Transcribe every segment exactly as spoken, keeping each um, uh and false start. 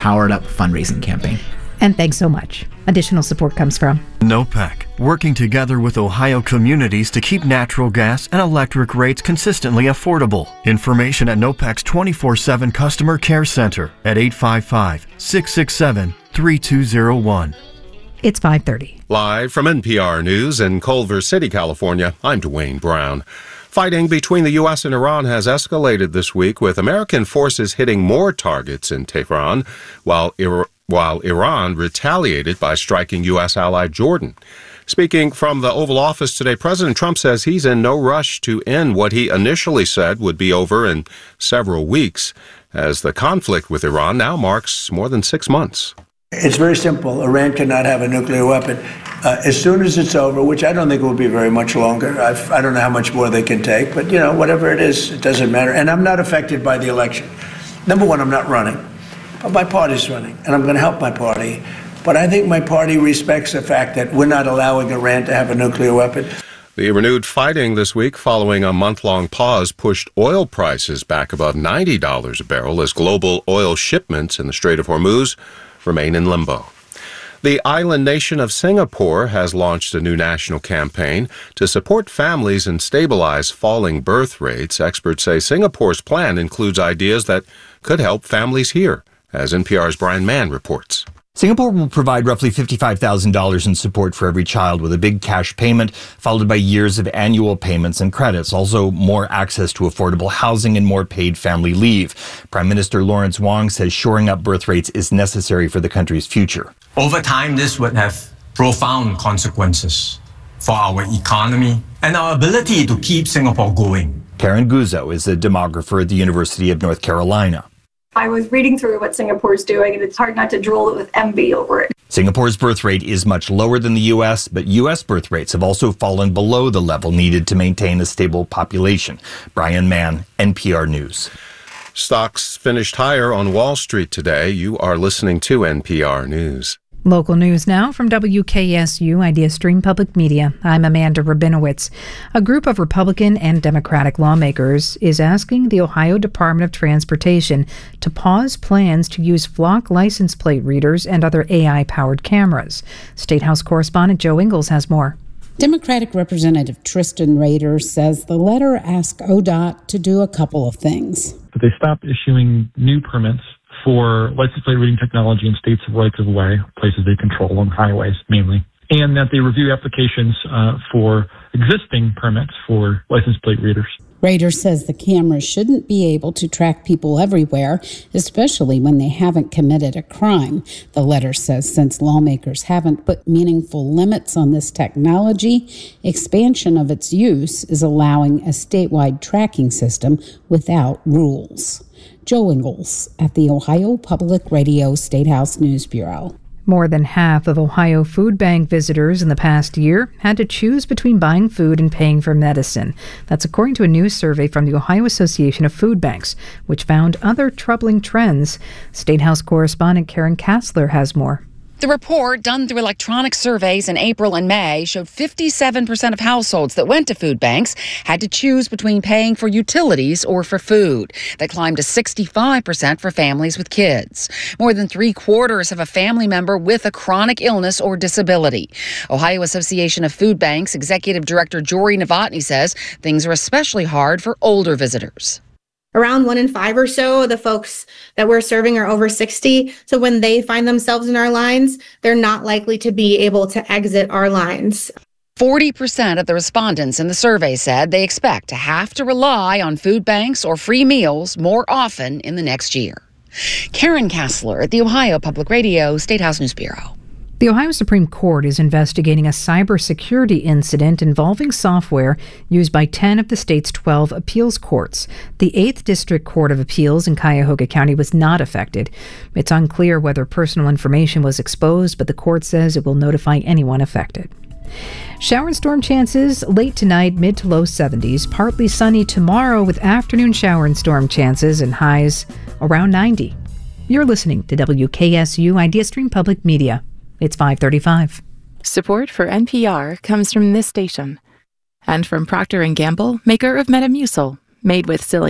Powered Up fundraising campaign. And thanks so much. Additional support comes from NOPEC, working together with Ohio communities to keep natural gas and electric rates consistently affordable. Information at NOPEC's twenty-four seven Customer Care Center at eight five five, six six seven, three two zero one. It's five thirty. Live from N P R News in Culver City, California, I'm Dwayne Brown. Fighting between the U S and Iran has escalated this week, with American forces hitting more targets in Tehran, while Iran while Iran retaliated by striking U S ally Jordan. Speaking from the Oval Office today, President Trump says he's in no rush to end what he initially said would be over in several weeks, as the conflict with Iran now marks more than six months. It's very simple. Iran cannot have a nuclear weapon. Uh, as soon as it's over, which I don't think will be very much longer, I've, I don't know how much more they can take, but, you know, whatever it is, it doesn't matter. And I'm not affected by the election. Number one, I'm not running. But my party's running, and I'm going to help my party. But I think my party respects the fact that we're not allowing Iran to have a nuclear weapon. The renewed fighting this week, following a month-long pause, pushed oil prices back above ninety dollars a barrel as global oil shipments in the Strait of Hormuz remain in limbo. The island nation of Singapore has launched a new national campaign to support families and stabilize falling birth rates. Experts say Singapore's plan includes ideas that could help families here, as N P R's Brian Mann reports. Singapore will provide roughly fifty-five thousand dollars in support for every child, with a big cash payment followed by years of annual payments and credits. Also, more access to affordable housing and more paid family leave. Prime Minister Lawrence Wong says shoring up birth rates is necessary for the country's future. Over time, this would have profound consequences for our economy and our ability to keep Singapore going. Karen Guzzo is a demographer at the University of North Carolina. I was reading through what Singapore's doing, and it's hard not to drool with envy over it. Singapore's birth rate is much lower than the U S, but U S birth rates have also fallen below the level needed to maintain a stable population. Brian Mann, N P R News. Stocks finished higher on Wall Street today. You are listening to N P R News. Local news now from W K S U Idea Stream Public Media. I'm Amanda Rabinowitz. A group of Republican and Democratic lawmakers is asking the Ohio Department of Transportation to pause plans to use Flock license plate readers and other A I-powered cameras. State House correspondent Joe Ingles has more. Democratic Representative Tristan Rader says the letter asks O D O T to do a couple of things. That they stop issuing new permits for license plate reading technology in states of rights of way, places they control on highways mainly, and that they review applications uh, for existing permits for license plate readers. Rader says the cameras shouldn't be able to track people everywhere, especially when they haven't committed a crime. The letter says since lawmakers haven't put meaningful limits on this technology, expansion of its use is allowing a statewide tracking system without rules. Joe Ingles at the Ohio Public Radio State House News Bureau. More than half of Ohio food bank visitors in the past year had to choose between buying food and paying for medicine. That's according to a new survey from the Ohio Association of Food Banks, which found other troubling trends. State House correspondent Karen Kassler has more. The report, done through electronic surveys in April and May, showed fifty-seven percent of households that went to food banks had to choose between paying for utilities or for food. That climbed to sixty-five percent for families with kids. More than three quarters have a family member with a chronic illness or disability. Ohio Association of Food Banks Executive Director Jory Novotny says things are especially hard for older visitors. Around one in five or so of the folks that we're serving are over sixty. So when they find themselves in our lines, they're not likely to be able to exit our lines. forty percent of the respondents in the survey said they expect to have to rely on food banks or free meals more often in the next year. Karen Kassler at the Ohio Public Radio State House News Bureau. The Ohio Supreme Court is investigating a cybersecurity incident involving software used by ten of the state's twelve appeals courts. The eighth District Court of Appeals in Cuyahoga County was not affected. It's unclear whether personal information was exposed, but the court says it will notify anyone affected. Shower and storm chances late tonight, mid to low seventies. Partly sunny tomorrow with afternoon shower and storm chances and highs around ninety. You're listening to W K S U Idea Stream Public Media. It's five thirty-five. Support for N P R comes from this station and from Procter and Gamble, maker of Metamucil, made with psyllium,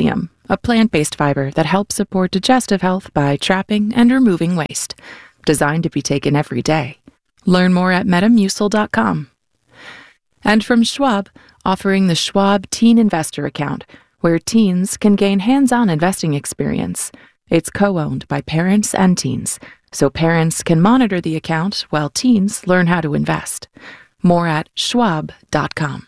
a plant-based fiber that helps support digestive health by trapping and removing waste. Designed to be taken every day. Learn more at metamucil dot com. And from Schwab, offering the Schwab Teen Investor Account, where teens can gain hands-on investing experience. It's co-owned by parents and teens, so parents can monitor the account while teens learn how to invest. More at schwab dot com.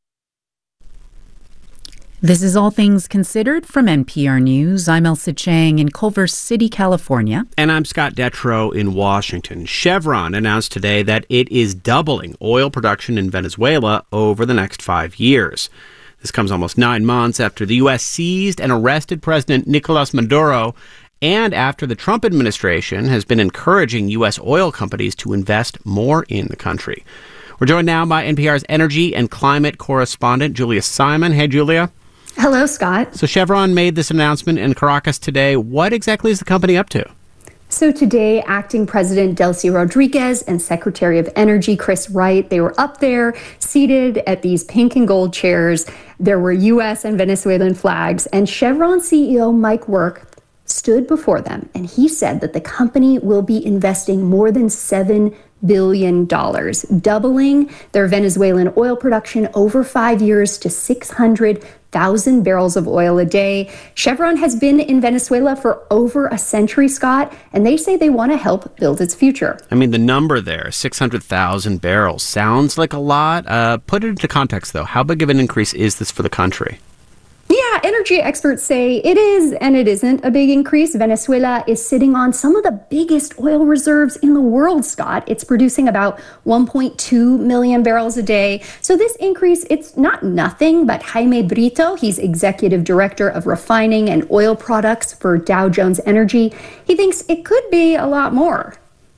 This is All Things Considered from N P R News. I'm Elsa Chang in Culver City, California. And I'm Scott Detrow in Washington. Chevron announced today that it is doubling oil production in Venezuela over the next five years. This comes almost nine months after the U S seized and arrested President Nicolas Maduro, and after the Trump administration has been encouraging U S oil companies to invest more in the country. We're joined now by N P R's energy and climate correspondent, Julia Simon. Hey, Julia. Hello, Scott. So Chevron made this announcement in Caracas today. What exactly is the company up to? So today, Acting President Delcy Rodriguez and Secretary of Energy Chris Wright, they were up there seated at these pink and gold chairs. There were U S and Venezuelan flags, and Chevron C E O Mike Wirth stood before them, and he said that the company will be investing more than seven billion dollars, doubling their Venezuelan oil production over five years to six hundred thousand barrels of oil a day. Chevron has been in Venezuela for over a century, Scott, and they say they want to help build its future. I mean, the number there, six hundred thousand barrels, sounds like a lot. Uh, put it into context, though. How big of an increase is this for the country? Yeah, energy experts say it is and it isn't a big increase. Venezuela is sitting on some of the biggest oil reserves in the world, Scott. It's producing about one point two million barrels a day. So this increase, it's not nothing, but Jaime Brito, he's executive director of refining and oil products for Dow Jones Energy, he thinks it could be a lot more.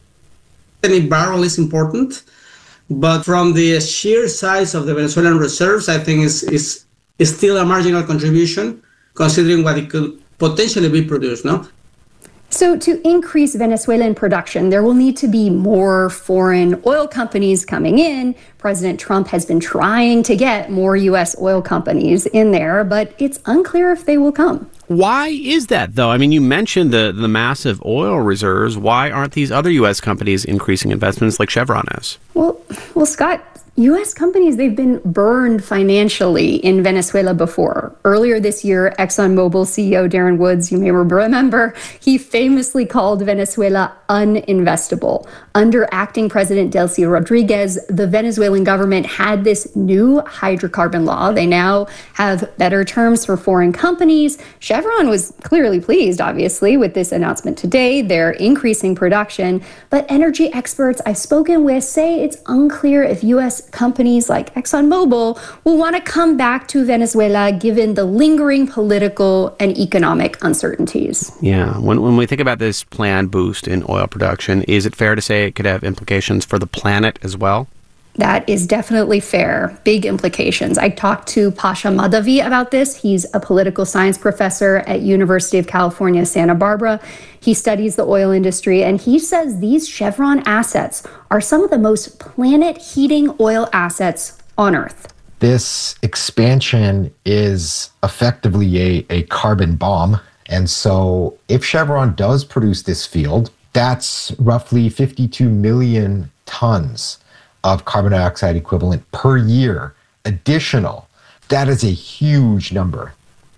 Any barrel is important, but from the sheer size of the Venezuelan reserves, I think is is is still a marginal contribution, considering what it could potentially be produced, no? So to increase Venezuelan production, there will need to be more foreign oil companies coming in. President Trump has been trying to get more U S oil companies in there, but it's unclear if they will come. Why is that, though? I mean, you mentioned the, the massive oil reserves. Why aren't these other U S companies increasing investments like Chevron is? Well, well, Scott, U S companies, they've been burned financially in Venezuela before. Earlier this year, ExxonMobil C E O Darren Woods, you may remember, he famously called Venezuela uninvestable. Under acting President Delcy Rodriguez, the Venezuelan government had this new hydrocarbon law. They now have better terms for foreign companies. Chevron was clearly pleased, obviously, with this announcement today. They're increasing production. But energy experts I've spoken with say it's unclear if U S companies like ExxonMobil will want to come back to Venezuela given the lingering political and economic uncertainties. Yeah. When, when we think about this planned boost in oil production, is it fair to say it could have implications for the planet as well? That is definitely fair. Big implications. I talked to Pasha Madavi about this. He's a political science professor at University of California, Santa Barbara. He studies the oil industry, and he says these Chevron assets are some of the most planet-heating oil assets on Earth. This expansion is effectively a, a carbon bomb. And so if Chevron does produce this field, that's roughly fifty-two million tons of carbon dioxide equivalent per year, additional. That is a huge number.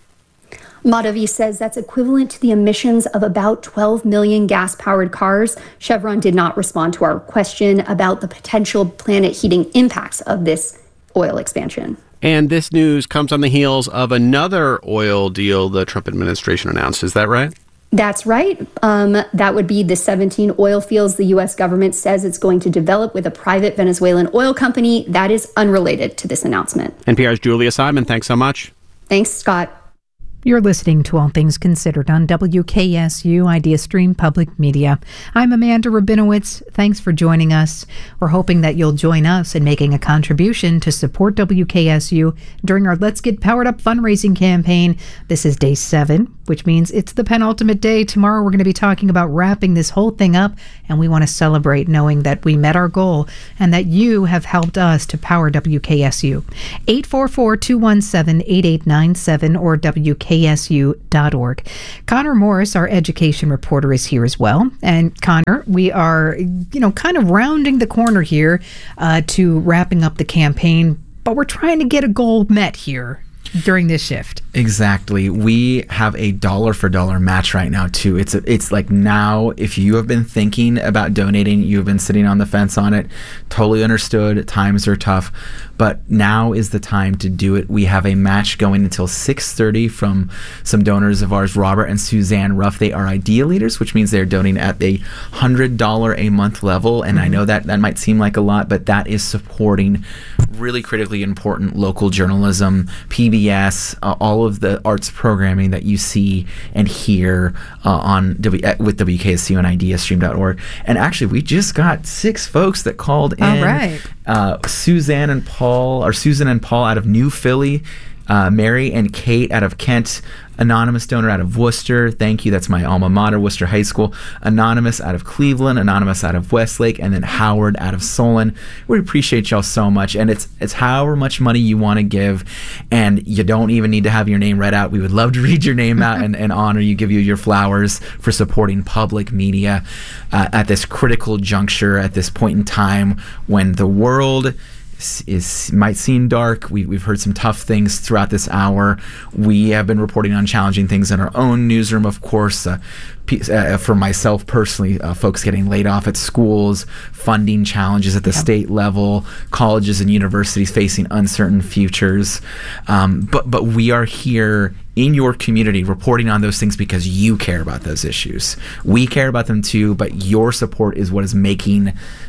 Madhavi says that's equivalent to the emissions of about twelve million gas-powered cars. Chevron did not respond to our question about the potential planet-heating impacts of this oil expansion. And this news comes on the heels of another oil deal the Trump administration announced. Is that right? That's right. Um, that would be the seventeen oil fields the U S government says it's going to develop with a private Venezuelan oil company. That is unrelated to this announcement. N P R's Julia Simon, thanks so much. Thanks, Scott. You're listening to All Things Considered on W K S U Idea Stream Public Media. I'm Amanda Rabinowitz. Thanks for joining us. We're hoping that you'll join us in making a contribution to support W K S U during our Let's Get Powered Up fundraising campaign. This is day seven, which means it's the penultimate day. Tomorrow we're going to be talking about wrapping this whole thing up, and we want to celebrate knowing that we met our goal and that you have helped us to power W K S U. eight four four, two one seven, eight eight nine seven or W K K S U dot org. Connor Morris, our education reporter, is here as well. And Connor, we are, you know, kind of rounding the corner here uh, to wrapping up the campaign, but we're trying to get a goal met here during this shift. Exactly. We have a dollar for dollar match right now too. It's a, it's like now, if you have been thinking about donating, you've been sitting on the fence on it, totally understood, times are tough, but now is the time to do it. We have a match going until six thirty from some donors of ours, Robert and Suzanne Ruff. They are Idea Leaders, which means they're donating at a one hundred dollars a month level. And mm-hmm. I know that that might seem like a lot, but that is supporting really critically important local journalism, P B S, uh, all of the arts programming that you see and hear uh, on w- with W K S U and idea stream dot org. And actually, we just got six folks that called in. All right. Uh, Suzanne and Paul, or Susan and Paul out of New Philly, uh, Mary and Kate out of Kent, Anonymous donor out of Worcester. Thank you. That's my alma mater, Worcester High School. Anonymous out of Cleveland, Anonymous out of Westlake, and then Howard out of Solon. We appreciate y'all so much. And it's it's however much money you want to give, and you don't even need to have your name read out. We would love to read your name out and, and honor you, give you your flowers for supporting public media uh, at this critical juncture, at this point in time when the world is might seem dark. We, we've heard some tough things throughout this hour. We have been reporting on challenging things in our own newsroom, of course. Uh, p- uh, for myself personally, uh, folks getting laid off at schools, funding challenges at the yep. state level, colleges and universities facing uncertain futures. Um, but but we are here in your community reporting on those things because you care about those issues. We care about them too, but your support is what is making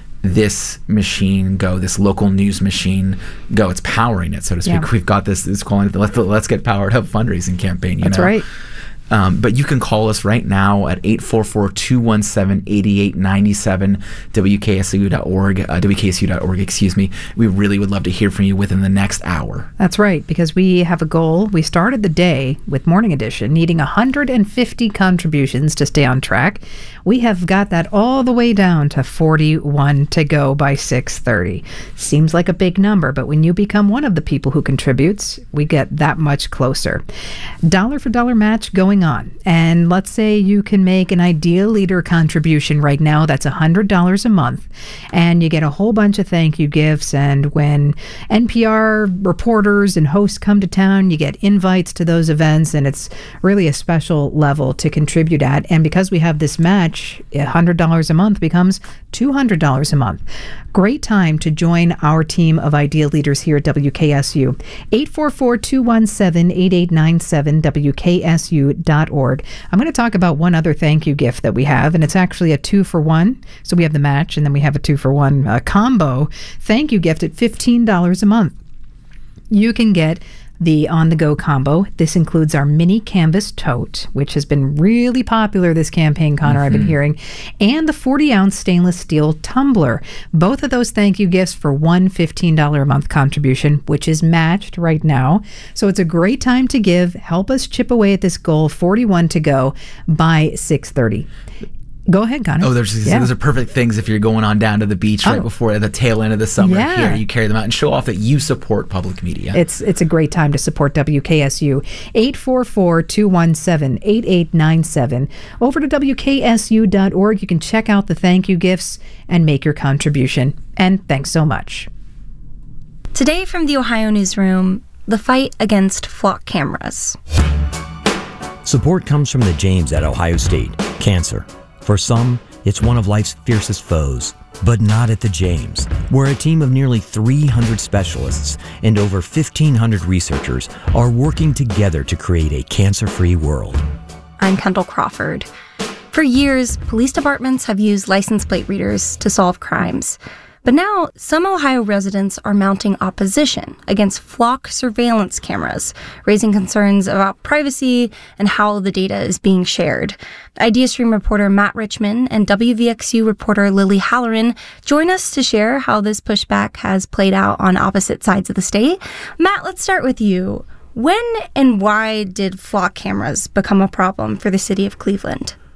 this machine go, this local news machine go. It's powering it, so to speak. Yeah. We've got this, it's calling it the Let's, Let's Get Powered Up fundraising campaign. You That's know? right. Um, but you can call us right now at eight four four, two one seven, eight eight nine seven, W K S U dot org, uh, W K S U dot org, excuse me. We really would love to hear from you within the next hour. That's right, because we have a goal. We started the day with Morning Edition needing one hundred fifty contributions to stay on track. We have got that all the way down to forty-one to go by six thirty. Seems like a big number, but when you become one of the people who contributes, we get that much closer. Dollar for dollar match going on. And let's say you can make an Idea Leader contribution right now. That's one hundred dollars a month. And you get a whole bunch of thank you gifts. And when N P R reporters and hosts come to town, you get invites to those events. And it's really a special level to contribute at. And because we have this match, one hundred dollars a month becomes two hundred dollars a month. Great time to join our team of Idea Leaders here at W K S U. eight four four, two one seven, eight eight nine seven, W K S U dot org. I'm going to talk about one other thank you gift that we have, and it's actually a two for one. So we have the match, and then we have a two for one uh, combo thank you gift at fifteen dollars a month. You can get the on-the-go combo. This includes our mini canvas tote, which has been really popular this campaign, Connor, mm-hmm. I've been hearing, and the forty-ounce stainless steel tumbler. Both of those thank you gifts for one fifteen dollars a month contribution, which is matched right now. So it's a great time to give. Help us chip away at this goal, forty-one to go by six thirty. Go ahead, Connor. Oh, there's, yeah. those are perfect things if you're going on down to the beach right oh. before the tail end of the summer. Yeah. Here, you carry them out and show off that you support public media. It's it's a great time to support W K S U. eight four four, two one seven, eight eight nine seven. Over to W K S U dot org. You can check out the thank you gifts and make your contribution. And thanks so much. Today from the Ohio Newsroom, the fight against flock cameras. Support comes from the James at Ohio State. Cancer. For some, it's one of life's fiercest foes, but not at the James, where a team of nearly three hundred specialists and over fifteen hundred researchers are working together to create a cancer-free world. I'm Kendall Crawford. For years, police departments have used license plate readers to solve crimes. But now, some Ohio residents are mounting opposition against flock surveillance cameras, raising concerns about privacy and how the data is being shared. IdeaStream reporter Matt Richman and W V X U reporter Lily Halloran join us to share how this pushback has played out on opposite sides of the state. Matt, let's start with you. When and why did flock cameras become a problem for the city of Cleveland?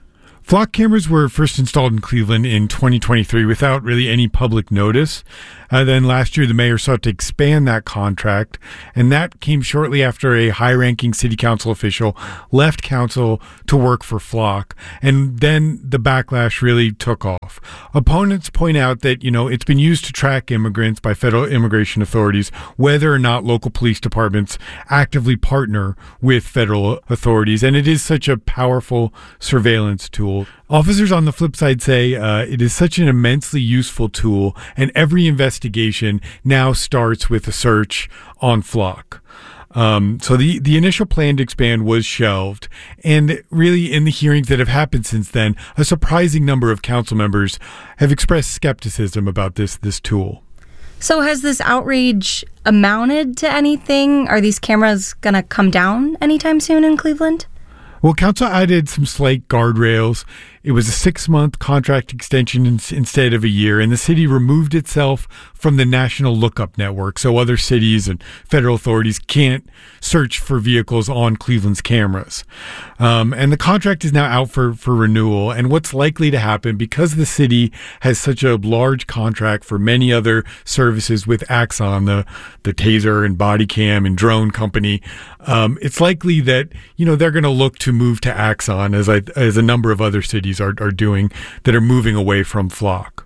Flock cameras were first installed in Cleveland in twenty twenty-three without really any public notice. Uh, then last year, the mayor sought to expand that contract, and that came shortly after a high-ranking city council official left council to work for Flock. And then the backlash really took off. Opponents point out that, you know, it's been used to track immigrants by federal immigration authorities, whether or not local police departments actively partner with federal authorities. And it is such a powerful surveillance tool. Officers on the flip side say uh, it is such an immensely useful tool, and every investigation now starts with a search on Flock. Um, so the, the initial plan to expand was shelved, and really in the hearings that have happened since then, a surprising number of council members have expressed skepticism about this this tool. So has this outrage amounted to anything? Are these cameras going to come down anytime soon in Cleveland? Well, council added some slight guardrails. It was a six-month contract extension in, instead of a year, and the city removed itself from the National Lookup Network, so other cities and federal authorities can't search for vehicles on Cleveland's cameras. Um, and the contract is now out for, for renewal, and what's likely to happen, because the city has such a large contract for many other services with Axon, the, the taser and body cam and drone company, um, it's likely that, you know, they're going to look to move to Axon, as I, as a number of other cities are, are doing, that are moving away from Flock.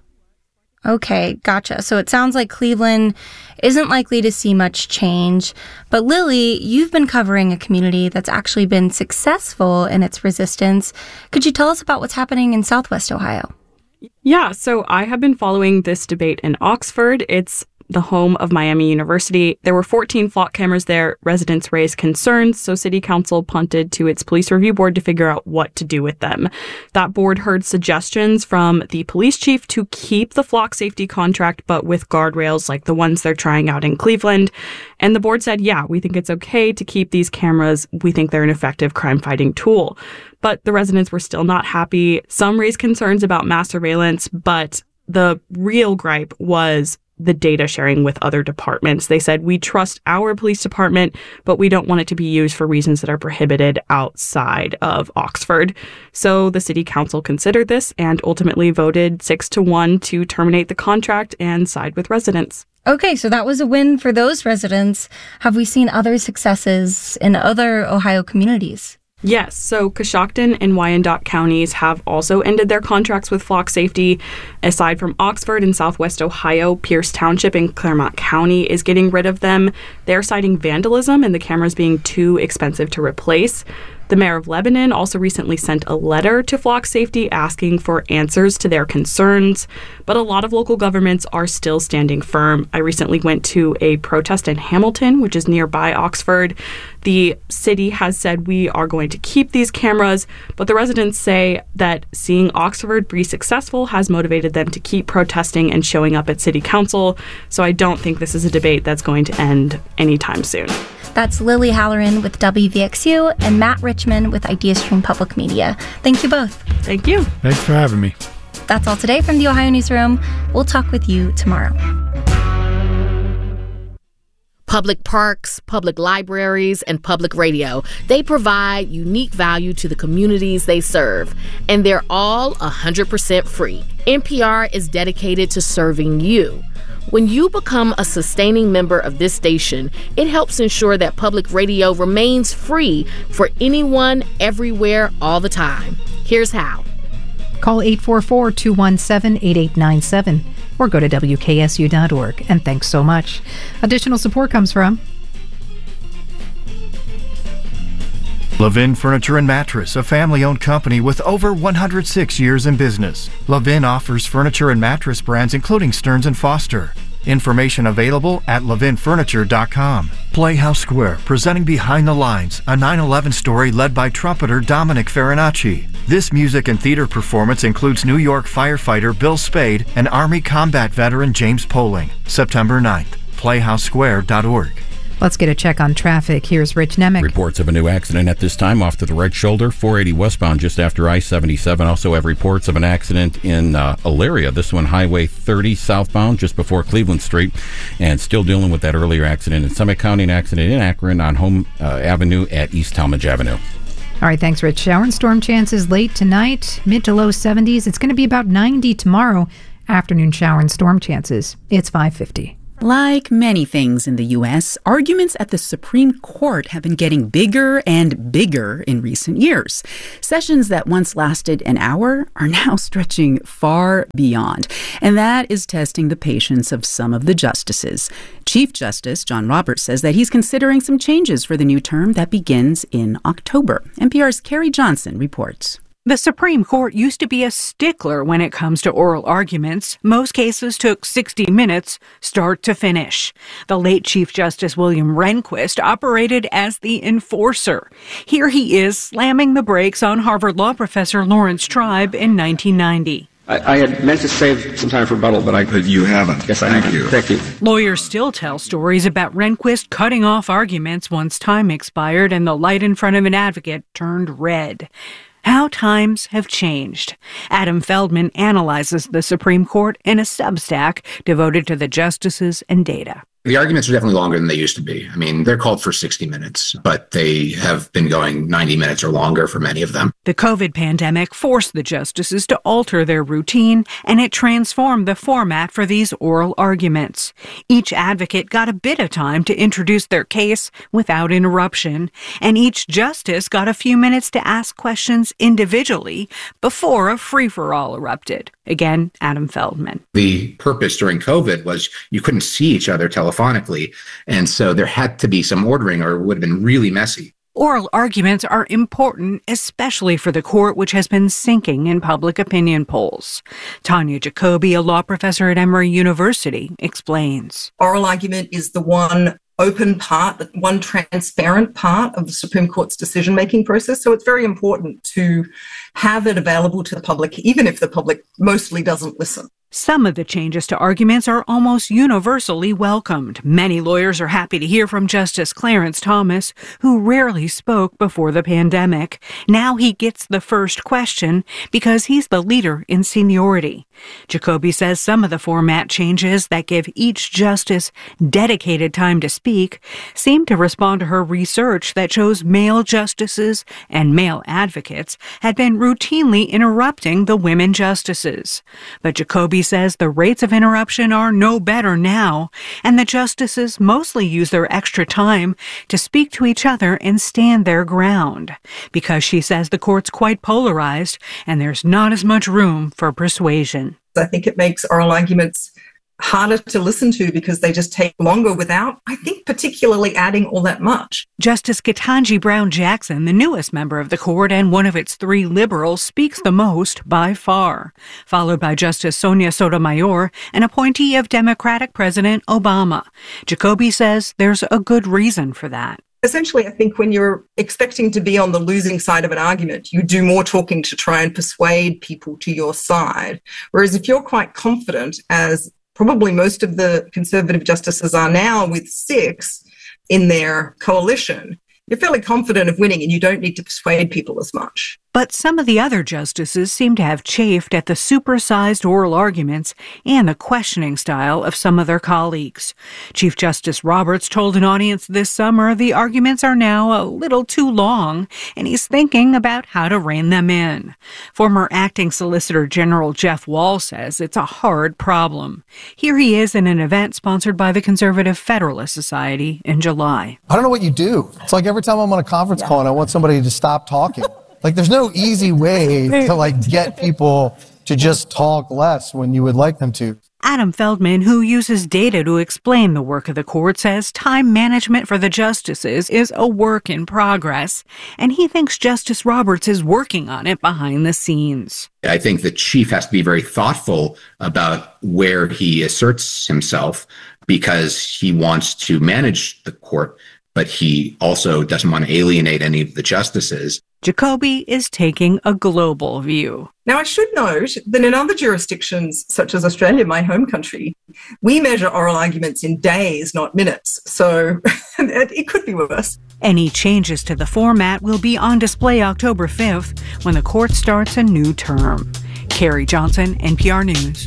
Okay, gotcha. So it sounds like Cleveland isn't likely to see much change. But Lily, you've been covering a community that's actually been successful in its resistance. Could you tell us about what's happening in Southwest Ohio? Yeah, so I have been following this debate in Oxford. It's the home of Miami University. There were fourteen Flock cameras there. Residents raised concerns, so City Council punted to its police review board to figure out what to do with them. That board heard suggestions from the police chief to keep the Flock safety contract, but with guardrails like the ones they're trying out in Cleveland. And the board said, yeah, we think it's okay to keep these cameras. We think they're an effective crime-fighting tool. But the residents were still not happy. Some raised concerns about mass surveillance, but the real gripe was the data sharing with other departments. They said, we trust our police department, but we don't want it to be used for reasons that are prohibited outside of Oxford. So the city council considered this and ultimately voted six to one to terminate the contract and side with residents. Okay, so that was a win for those residents. Have we seen other successes in other Ohio communities? Yes, so Coshocton and Wyandotte counties have also ended their contracts with Flock Safety. Aside from Oxford and Southwest Ohio, Pierce Township in Claremont County is getting rid of them. They're citing vandalism and the cameras being too expensive to replace. The mayor of Lebanon also recently sent a letter to Flock Safety asking for answers to their concerns, but a lot of local governments are still standing firm. I recently went to a protest in Hamilton, which is nearby Oxford. The city has said we are going to keep these cameras, but the residents say that seeing Oxford be successful has motivated them to keep protesting and showing up at city council, so I don't think this is a debate that's going to end anytime soon. That's Lily Halloran with W V X U and Matt Richman with IdeaStream Public Media. Thank you both. Thank you. Thanks for having me. That's all today from the Ohio Newsroom. We'll talk with you tomorrow. Public parks, public libraries, and public radio. They provide unique value to the communities they serve, and they're all one hundred percent free. N P R is dedicated to serving you. When you become a sustaining member of this station, it helps ensure that public radio remains free for anyone, everywhere, all the time. Here's how. Call eight four four, two one seven, eight eight nine seven or go to W K S U dot org. And thanks so much. Additional support comes from Levin Furniture and Mattress, a family-owned company with over one hundred six years in business. Levin offers furniture and mattress brands including Stearns and Foster. Information available at levin furniture dot com. Playhouse Square, presenting Behind the Lines, a nine eleven story led by trumpeter Dominic Farinacci. This music and theater performance includes New York firefighter Bill Spade and Army combat veteran James Poling. September ninth. playhouse square dot org. Let's get a check on traffic. Here's Rich Nemec. Reports of a new accident at this time off to the right shoulder, four eighty westbound just after I seventy-seven. Also have reports of an accident in uh, Elyria. This one, Highway thirty southbound just before Cleveland Street. And still dealing with that earlier accident in Summit County, an accident in Akron on Home uh, Avenue at East Talmadge Avenue. All right, thanks, Rich. Shower and storm chances late tonight, mid to low seventies. It's going to be about ninety tomorrow. Afternoon shower and storm chances. It's five fifty. Like many things in the U S, arguments at the Supreme Court have been getting bigger and bigger in recent years. Sessions that once lasted an hour are now stretching far beyond, and that is testing the patience of some of the justices. Chief Justice John Roberts says that he's considering some changes for the new term that begins in October. N P R's Carrie Johnson reports. The Supreme Court used to be a stickler when it comes to oral arguments. Most cases took sixty minutes, start to finish. The late Chief Justice William Rehnquist operated as the enforcer. Here he is slamming the brakes on Harvard Law professor Lawrence Tribe in nineteen ninety. I, I had meant to save some time for rebuttal, but I... But you haven't. Yes, I Thank haven't. you. Thank you. Lawyers still tell stories about Rehnquist cutting off arguments once time expired and the light in front of an advocate turned red. How times have changed. Adam Feldman analyzes the Supreme Court in a Substack devoted to the justices and data. The arguments are definitely longer than they used to be. I mean, they're called for sixty minutes, but they have been going ninety minutes or longer for many of them. The COVID pandemic forced the justices to alter their routine, and it transformed the format for these oral arguments. Each advocate got a bit of time to introduce their case without interruption, and each justice got a few minutes to ask questions individually before a free-for-all erupted. Again, Adam Feldman. The purpose during COVID was you couldn't see each other telephonically, and so there had to be some ordering or it would have been really messy. Oral arguments are important, especially for the court, which has been sinking in public opinion polls. Tanya Jacoby, a law professor at Emory University, explains. Oral argument is the one open part, one transparent part of the Supreme Court's decision-making process. So it's very important to have it available to the public, even if the public mostly doesn't listen. Some of the changes to arguments are almost universally welcomed. Many lawyers are happy to hear from Justice Clarence Thomas, who rarely spoke before the pandemic. Now he gets the first question because he's the leader in seniority. Jacoby says some of the format changes that give each justice dedicated time to speak seem to respond to her research that shows male justices and male advocates had been routinely interrupting the women justices. But Jacoby says the rates of interruption are no better now, and the justices mostly use their extra time to speak to each other and stand their ground, because she says the court's quite polarized and there's not as much room for persuasion. I think it makes oral arguments harder to listen to because they just take longer without, I think, particularly adding all that much. Justice Ketanji Brown Jackson, the newest member of the court and one of its three liberals, speaks the most by far, followed by Justice Sonia Sotomayor, an appointee of Democratic President Obama. Jacoby says there's a good reason for that. Essentially, I think when you're expecting to be on the losing side of an argument, you do more talking to try and persuade people to your side. Whereas if you're quite confident, as probably most of the conservative justices are now with six in their coalition, you're fairly confident of winning and you don't need to persuade people as much. But some of the other justices seem to have chafed at the supersized oral arguments and the questioning style of some of their colleagues. Chief Justice Roberts told an audience this summer the arguments are now a little too long, and he's thinking about how to rein them in. Former Acting Solicitor General Jeff Wall says it's a hard problem. Here he is in an event sponsored by the Conservative Federalist Society in July. I don't know what you do. It's like every time I'm on a conference call and I want somebody to stop talking. Like, there's no easy way to, like, get people to just talk less when you would like them to. Adam Feldman, who uses data to explain the work of the court, says time management for the justices is a work in progress, and he thinks Justice Roberts is working on it behind the scenes. I think the chief has to be very thoughtful about where he asserts himself because he wants to manage the court, but he also doesn't want to alienate any of the justices. Jacoby is taking a global view. Now, I should note that in other jurisdictions, such as Australia, my home country, we measure oral arguments in days, not minutes. So it could be worse. Any changes to the format will be on display October fifth when the court starts a new term. Carrie Johnson, N P R News.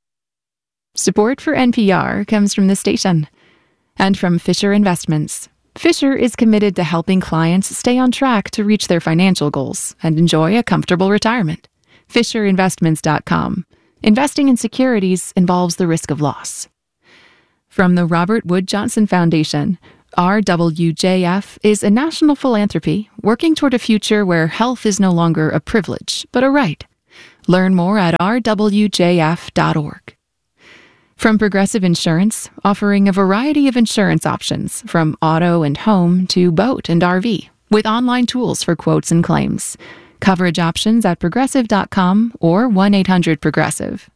Support for N P R comes from the station and from Fisher Investments. Fisher is committed to helping clients stay on track to reach their financial goals and enjoy a comfortable retirement. Fisher Investments dot com. Investing in securities involves the risk of loss. From the Robert Wood Johnson Foundation, R W J F is a national philanthropy working toward a future where health is no longer a privilege, but a right. Learn more at R W J F dot org. From Progressive Insurance, offering a variety of insurance options from auto and home to boat and R V, with online tools for quotes and claims. Coverage options at progressive dot com or one eight hundred progressive.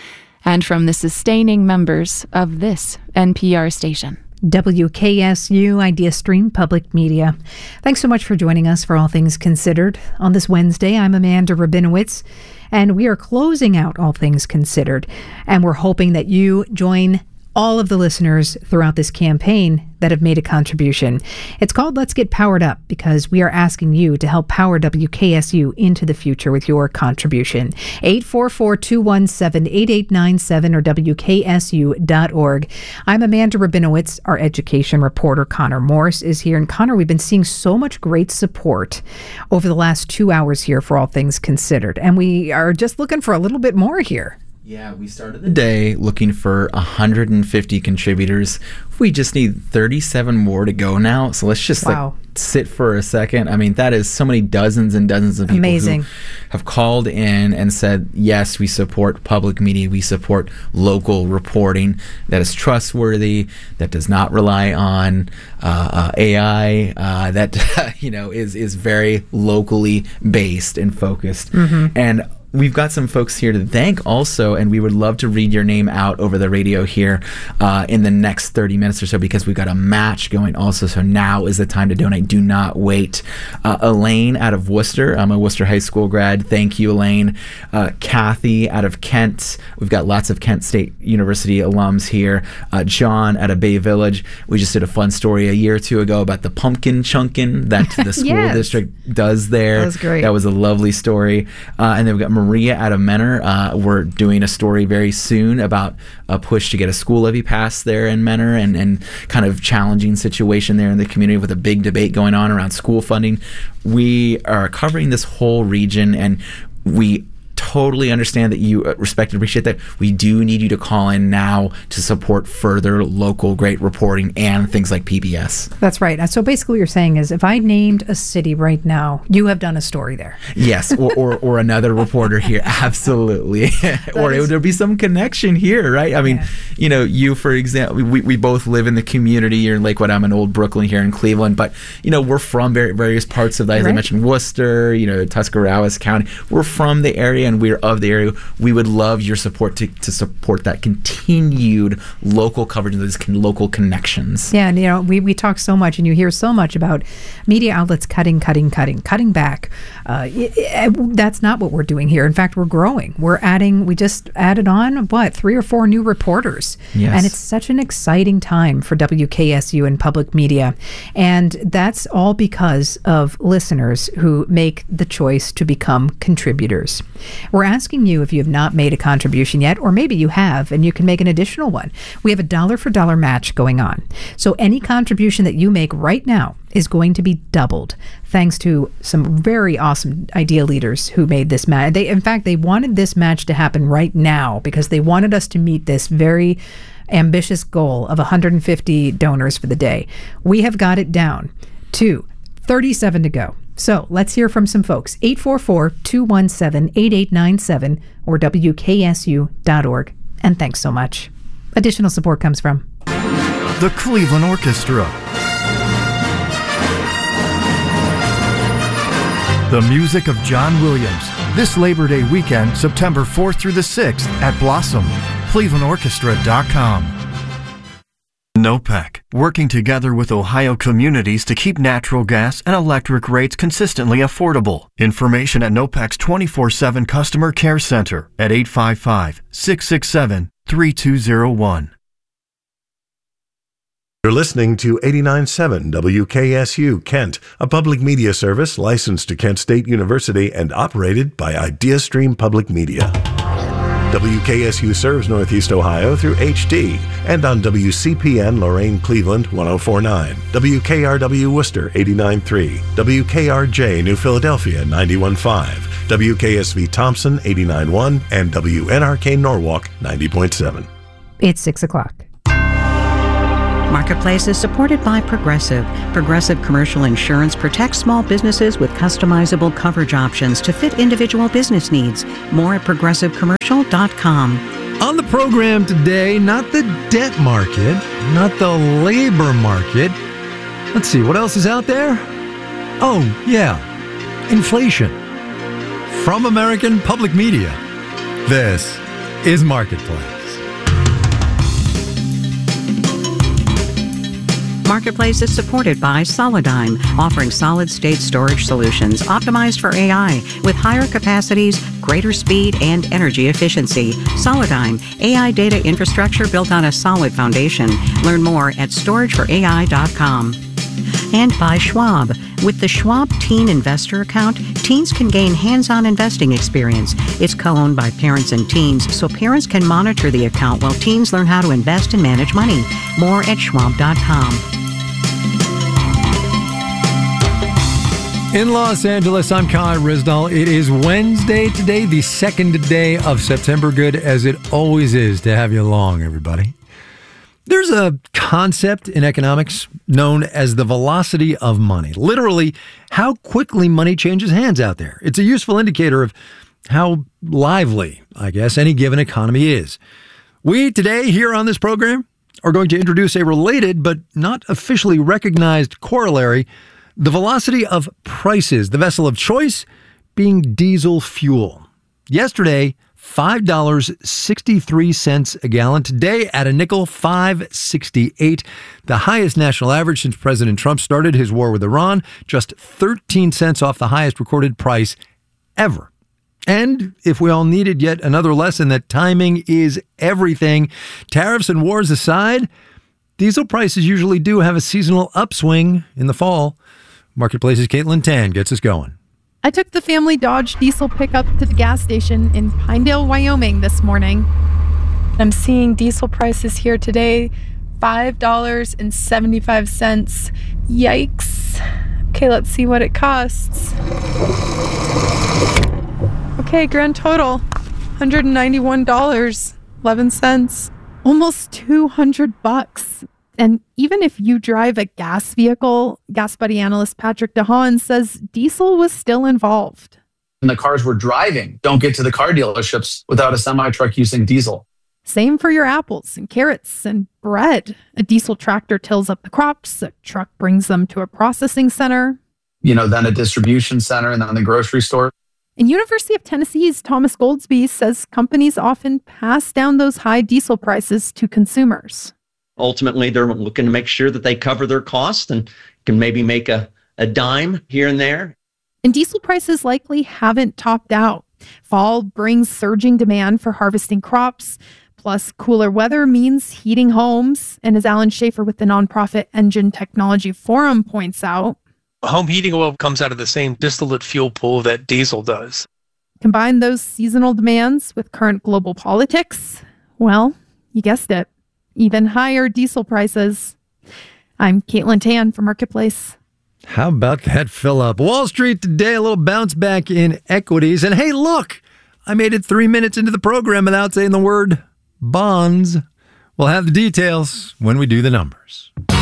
And from the sustaining members of this N P R station. W K S U Idea Stream Public Media. Thanks so much for joining us for All Things Considered. On this Wednesday, I'm Amanda Rabinowitz, and we are closing out All Things Considered, and we're hoping that you join all of the listeners throughout this campaign that have made a contribution. It's called Let's Get Powered Up because we are asking you to help power W K S U into the future with your contribution. eight four four, two one seven, eight eight nine seven or W K S U dot org. I'm Amanda Rabinowitz. Our education reporter Connor Morris is here. And Connor, we've been seeing so much great support over the last two hours here for All Things Considered. And we are just looking for a little bit more here. Yeah, we started the day looking for one hundred fifty contributors. We just need thirty-seven more to go now. So let's just wow. like sit for a second. I mean, that is so many dozens and dozens of people Amazing. who have called in and said, yes, we support public media. We support local reporting that is trustworthy, that does not rely on uh, uh, A I, uh, that you know is is very locally based and focused. Mm-hmm. And we've got some folks here to thank also, and we would love to read your name out over the radio here uh, in the next thirty minutes or so because we've got a match going also. So now is the time to donate. Do not wait. Uh, Elaine out of Worcester. I'm a Worcester High School grad. Thank you, Elaine. Uh, Kathy out of Kent. We've got lots of Kent State University alums here. Uh, John out of Bay Village. We just did a fun story a year or two ago about the pumpkin chunkin' that the school Yes. district does there. That was great. That was a lovely story. Uh, and then we've got Maria out of Menor. Uh, we're doing a story very soon about a push to get a school levy passed there in Menor and, and kind of challenging situation there in the community with a big debate going on around school funding. We are covering this whole region, and we totally understand that you respect and appreciate that. We do need you to call in now to support further local great reporting and things like P B S. That's right. So basically what you're saying is if I named a city right now, you have done a story there. Yes, or, or, or another reporter here. Absolutely. Or is- there'll be some connection here, right? I mean, Yeah. you know, you, for example, we, we both live in the community. You're in Lakewood. I'm in Old Brooklyn here in Cleveland. But, you know, we're from var- various parts of the, as I Right. mentioned, Worcester, you know, Tuscarawas County. We're from the area and we're of the area. We would love your support to, to support that continued local coverage of these con- local connections. Yeah, and you know, we, we talk so much and you hear so much about media outlets cutting, cutting, cutting, cutting back. Uh, it, it, that's not what we're doing here. In fact, we're growing. We're adding, we just added on, what, three or four new reporters. Yes. And it's such an exciting time for W K S U and public media. And that's all because of listeners who make the choice to become contributors. We're asking you if you have not made a contribution yet, or maybe you have and you can make an additional one. We have a dollar for dollar match going on. So any contribution that you make right now is going to be doubled thanks to some very awesome idea leaders who made this match. They, in fact, they wanted this match to happen right now because they wanted us to meet this very ambitious goal of one hundred fifty donors for the day. We have got it down to thirty-seven to go. So let's hear from some folks. eight four four, two one seven, eight eight nine seven or W K S U dot org. And thanks so much. Additional support comes from the Cleveland Orchestra, the music of John Williams, this Labor Day weekend, September fourth through the sixth at Blossom, cleveland orchestra dot com. NOPEC, working together with Ohio communities to keep natural gas and electric rates consistently affordable. Information at NOPEC's twenty-four seven Customer Care Center at eight five five, six six seven, three two zero one. You're listening to eighty-nine point seven W K S U Kent, a public media service licensed to Kent State University and operated by IdeaStream Public Media. W K S U serves Northeast Ohio through H D and on W C P N Lorain Cleveland one oh four point nine, W K R W Worcester eighty-nine point three, W K R J New Philadelphia ninety-one point five, W K S V Thompson eighty-nine point one, and W N R K Norwalk ninety point seven. It's six o'clock. Marketplace is supported by Progressive. Progressive Commercial Insurance protects small businesses with customizable coverage options to fit individual business needs. More at progressive commercial dot com. On the program today, not the debt market, not the labor market. Let's see, what else is out there? Oh, yeah, inflation. From American Public Media, this is Marketplace. Marketplace is supported by Solidigm, offering solid-state storage solutions optimized for A I with higher capacities, greater speed, and energy efficiency. Solidigm, A I data infrastructure built on a solid foundation. Learn more at storage for A I dot com. And by Schwab. With the Schwab Teen Investor Account, teens can gain hands-on investing experience. It's co-owned by parents and teens, so parents can monitor the account while teens learn how to invest and manage money. More at schwab dot com. In Los Angeles, I'm Kai Rizdal. It is Wednesday today, the second day of September. Good as it always is to have you along, everybody. There's a concept in economics known as the velocity of money. Literally, how quickly money changes hands out there. It's a useful indicator of how lively, I guess, any given economy is. We today here on this program are going to introduce a related but not officially recognized corollary, the velocity of prices, the vessel of choice being diesel fuel. Yesterday, five dollars and sixty-three cents a gallon. Today, at a nickel, five dollars and sixty-eight cents. The highest national average since President Trump started his war with Iran, just thirteen cents off the highest recorded price ever. And if we all needed yet another lesson that timing is everything, tariffs and wars aside, diesel prices usually do have a seasonal upswing in the fall. Marketplace's Caitlin Tan gets us going. I took the family Dodge diesel pickup to the gas station in Pinedale, Wyoming this morning. I'm seeing diesel prices here today, five dollars and seventy-five cents. Yikes. Okay, let's see what it costs. Okay, grand total, one hundred ninety-one dollars and eleven cents. Almost two hundred bucks. And even if you drive a gas vehicle, Gas Buddy analyst Patrick DeHaan says diesel was still involved. And the cars we're driving don't get to the car dealerships without a semi-truck using diesel. Same for your apples and carrots and bread. A diesel tractor tills up the crops, a truck brings them to a processing center. You know, then a distribution center and then the grocery store. And University of Tennessee's Thomas Goldsby says companies often pass down those high diesel prices to consumers. Ultimately, they're looking to make sure that they cover their costs and can maybe make a, a dime here and there. And diesel prices likely haven't topped out. Fall brings surging demand for harvesting crops. Plus, cooler weather means heating homes. And as Alan Schaefer with the nonprofit Engine Technology Forum points out, home heating oil comes out of the same distillate fuel pool that diesel does. Combine those seasonal demands with current global politics, well, you guessed it. Even higher diesel prices. I'm Caitlin Tan for Marketplace. How about that fill up? Wall Street today, a little bounce back in equities. And hey, look, I made it three minutes into the program without saying the word bonds. We'll have the details when we do the numbers.